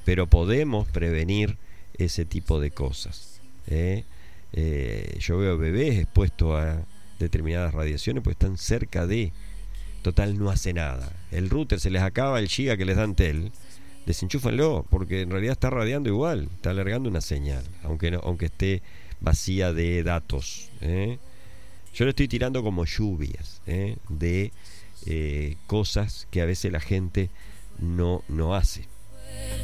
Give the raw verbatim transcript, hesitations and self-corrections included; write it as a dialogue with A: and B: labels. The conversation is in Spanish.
A: pero podemos prevenir ese tipo de cosas. ¿eh? Eh, yo veo bebés expuestos a determinadas radiaciones porque están cerca de... Total, no hace nada. El router se les acaba, el giga que les dan tel, desenchúfanlo, porque en realidad está radiando igual, está alargando una señal, aunque, no, aunque esté vacía de datos. ¿eh? Yo le estoy tirando como lluvias ¿eh? de eh, cosas que a veces la gente no, no hace.